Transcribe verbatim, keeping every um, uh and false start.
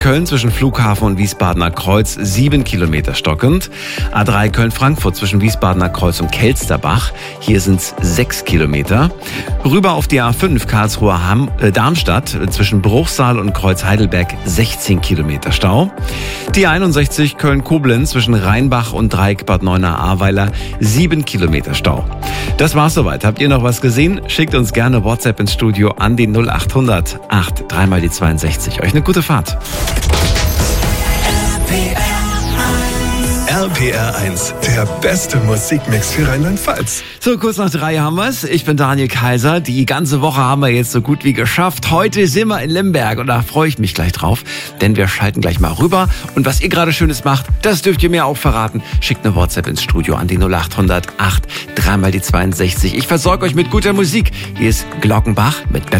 Köln zwischen Flughafen und Wiesbadener Kreuz sieben Kilometer stockend. A drei Köln-Frankfurt zwischen Wiesbadener Kreuz und Kelsterbach. Hier sind es sechs Kilometer. Rüber auf die A fünf Karlsruhe-Darmstadt zwischen Bruchsal und Kreuz Heidelberg sechzehn Kilometer Stau. Die einundsechzig Köln-Koblenz zwischen Rheinbach und Dreieck Bad Neuenahr-Ahrweiler sieben Kilometer Stau. Das war's soweit. Habt ihr noch was gesehen? Schickt uns gerne WhatsApp ins Studio an die null acht hundert acht drei mal die zweiundsechzig. Euch eine gute Fahrt. R P R eins, der beste Musikmix für Rheinland-Pfalz. So, kurz nach drei haben wir's. Ich bin Daniel Kaiser. Die ganze Woche haben wir jetzt so gut wie geschafft. Heute sind wir in Lemberg und da freue ich mich gleich drauf, denn wir schalten gleich mal rüber. Und was ihr gerade Schönes macht, das dürft ihr mir auch verraten. Schickt eine WhatsApp ins Studio an die null acht hundert acht drei mal die zweiundsechzig. Ich versorge euch mit guter Musik. Hier ist Glockenbach mit